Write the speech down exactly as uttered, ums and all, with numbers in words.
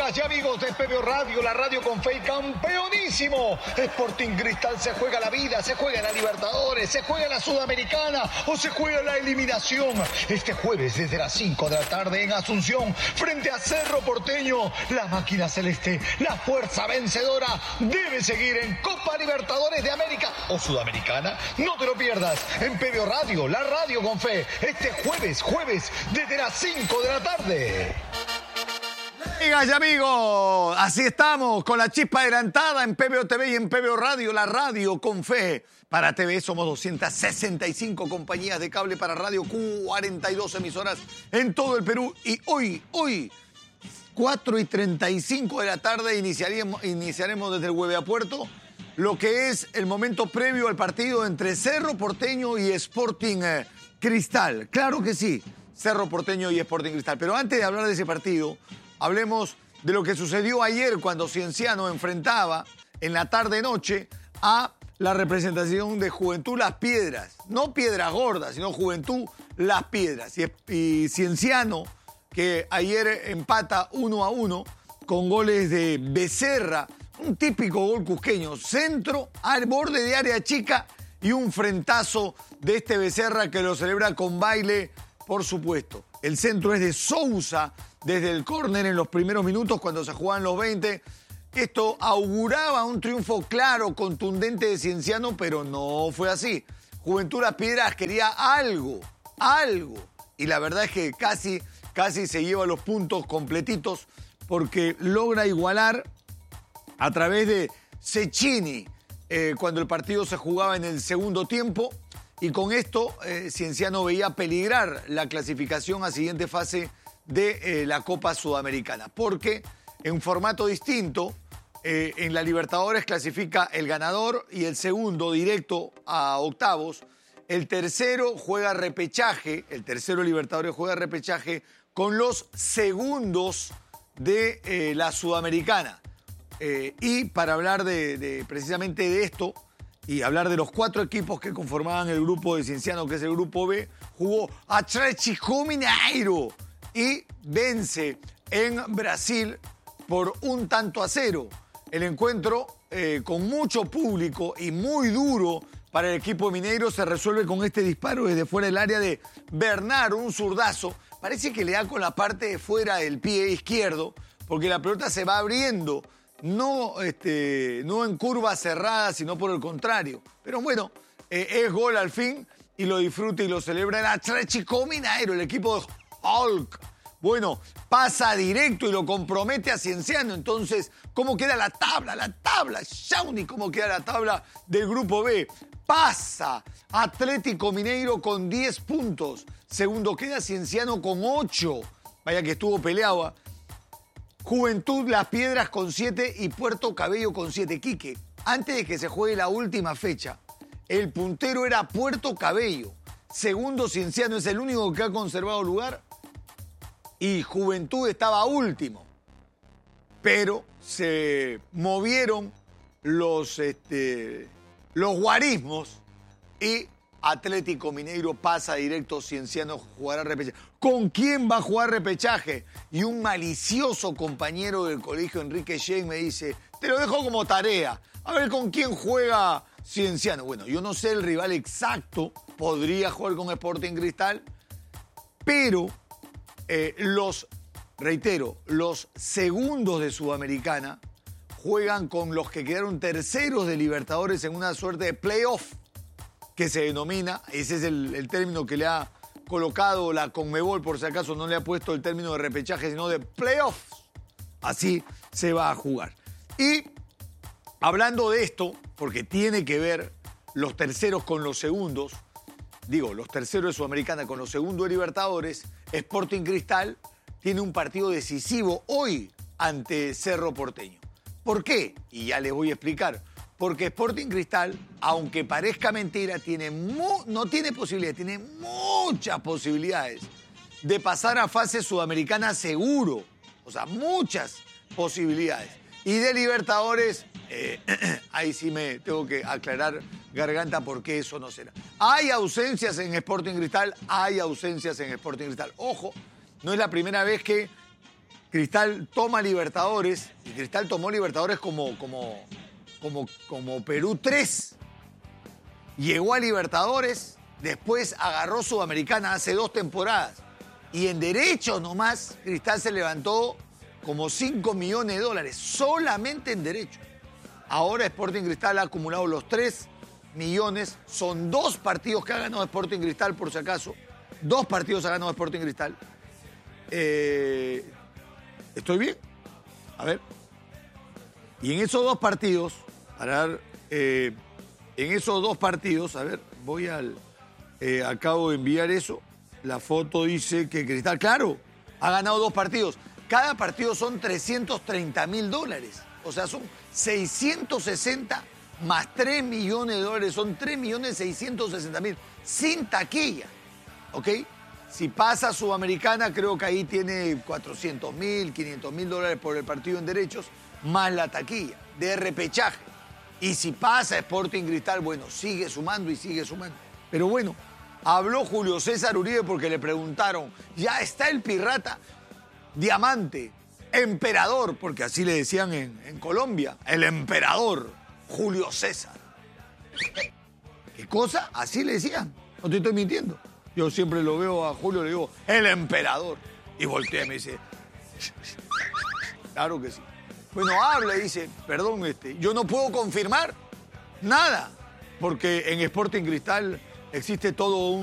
Amigas y amigos de P B O Radio, la radio con fe y campeonísimo. Sporting Cristal se juega la vida, se juega la Libertadores, se juega la Sudamericana o se juega la eliminación. Este jueves desde las cinco de la tarde en Asunción, frente a Cerro Porteño, la máquina celeste, la fuerza vencedora, debe seguir en Copa Libertadores de América o Sudamericana. No te lo pierdas en P B O Radio, la radio con fe, este jueves, jueves desde las cinco de la tarde. Amigas y amigos, así estamos con la chispa adelantada en P B O T V y en P B O Radio, la radio con fe. Para T V somos doscientas sesenta y cinco compañías de cable, para radio cuarenta y dos emisoras en todo el Perú. Y hoy, hoy, cuatro y treinta y cinco de la tarde, iniciaremos, iniciaremos desde el Hueveapuerto lo que es el momento previo al partido entre Cerro Porteño y Sporting eh, Cristal. Claro que sí, Cerro Porteño y Sporting Cristal. Pero antes de hablar de ese partido, hablemos de lo que sucedió ayer cuando Cienciano enfrentaba en la tarde-noche a la representación de Juventud Las Piedras. No Piedras Gordas, sino Juventud Las Piedras. Y, y Cienciano, que ayer empata uno a uno con goles de Becerra, un típico gol cusqueño, centro al borde de área chica y un frentazo de este Becerra que lo celebra con baile, por supuesto. El centro es de Sousa desde el córner en los primeros minutos cuando se jugaban los veinte. Esto auguraba un triunfo claro, contundente de Cienciano, pero no fue así. Juventud Las Piedras quería algo, algo. Y la verdad es que casi, casi se lleva los puntos completitos porque logra igualar a través de Cecchini eh, cuando el partido se jugaba en el segundo tiempo. Y con esto, eh, Cienciano veía peligrar la clasificación a siguiente fase de eh, la Copa Sudamericana. Porque en formato distinto, eh, en la Libertadores clasifica el ganador y el segundo directo a octavos. El tercero juega repechaje, el tercero Libertadores juega repechaje con los segundos de eh, la Sudamericana. Eh, y para hablar de, de, precisamente de esto, y hablar de los cuatro equipos que conformaban el grupo de Cienciano, que es el grupo B, jugó Atlético Mineiro y vence en Brasil por un tanto a cero. El encuentro, eh, con mucho público y muy duro para el equipo mineiro, se resuelve con este disparo desde fuera del área de Bernard, un zurdazo. Parece que le da con la parte de fuera del pie izquierdo, porque la pelota se va abriendo. No, este, no en curva cerrada, sino por el contrario. Pero bueno, eh, es gol al fin y lo disfruta y lo celebra el Atlético Mineiro, el equipo de Hulk. Bueno, pasa directo y lo compromete a Cienciano. Entonces, ¿cómo queda la tabla? La tabla, Shawnee, ¿cómo queda la tabla del grupo B? Pasa Atlético Mineiro con diez puntos. Segundo queda Cienciano con ocho. Vaya que estuvo peleado. Juventud Las Piedras con siete y Puerto Cabello con siete. Quique, antes de que se juegue la última fecha, el puntero era Puerto Cabello. Segundo Cienciano, es el único que ha conservado lugar. Y Juventud estaba último. Pero se movieron los, este, los guarismos y Atlético Mineiro pasa directo. Cienciano jugará repechaje. ¿Con quién va a jugar repechaje? Y un malicioso compañero del colegio, Enrique Shea, me dice, te lo dejo como tarea, a ver con quién juega Cienciano. Bueno, yo no sé el rival exacto, podría jugar con Sporting Cristal, pero eh, los, reitero, los segundos de Sudamericana juegan con los que quedaron terceros de Libertadores en una suerte de playoff, que se denomina, ese es el, el término que le ha colocado la Conmebol, por si acaso no le ha puesto el término de repechaje, sino de playoffs. Así se va a jugar. Y hablando de esto, porque tiene que ver los terceros con los segundos, digo, los terceros de Sudamericana con los segundos de Libertadores, Sporting Cristal tiene un partido decisivo hoy ante Cerro Porteño. ¿Por qué? Y ya les voy a explicar. Porque Sporting Cristal, aunque parezca mentira, tiene mu- no tiene posibilidades, tiene muchas posibilidades de pasar a fase sudamericana seguro. O sea, muchas posibilidades. Y de Libertadores, eh, ahí sí me tengo que aclarar, garganta, por qué eso no será. Hay ausencias en Sporting Cristal, hay ausencias en Sporting Cristal. Ojo, no es la primera vez que Cristal toma Libertadores, y Cristal tomó Libertadores como, como, como, como Perú tres. Llegó a Libertadores, después agarró Sudamericana hace dos temporadas. Y en derechos nomás, Cristal se levantó como cinco millones de dólares, solamente en derechos. Ahora Sporting Cristal ha acumulado los tres millones. Son dos partidos que ha ganado Sporting Cristal, por si acaso. Dos partidos ha ganado Sporting Cristal. Eh, ¿Estoy bien? A ver. Y en esos dos partidos, para dar, eh, en esos dos partidos, a ver, voy al... Eh, acabo de enviar eso. La foto dice que Cristal, claro, ha ganado dos partidos. Cada partido son trescientos treinta mil dólares. O sea, son seiscientos sesenta más tres millones de dólares. Son tres millones seiscientos sesenta mil. Sin taquilla. ¿Ok? Si pasa Sudamericana, creo que ahí tiene cuatrocientos mil, quinientos mil dólares por el partido en derechos, más la taquilla de repechaje. Y si pasa Sporting Cristal, bueno, sigue sumando y sigue sumando. Pero bueno, habló Julio César Uribe porque le preguntaron, ¿ya está el pirata? Diamante, emperador, porque así le decían en, en Colombia, el emperador Julio César. ¿Qué cosa? Así le decían. No te estoy mintiendo. Yo siempre lo veo a Julio, le digo, el emperador. Y voltea y me dice, claro que sí. Bueno, habla y dice, perdón, este, yo no puedo confirmar nada, porque en Sporting Cristal existe todo un